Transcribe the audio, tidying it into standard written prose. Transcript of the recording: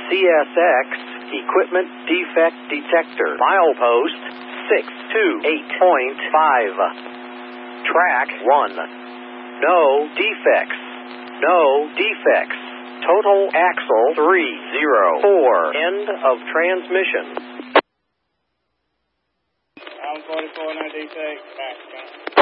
CSX Equipment Defect Detector. Milepost 628.5. Track 1. No defects. No defects. Total axle 304. End of transmission. I'm 44, no defects. Back.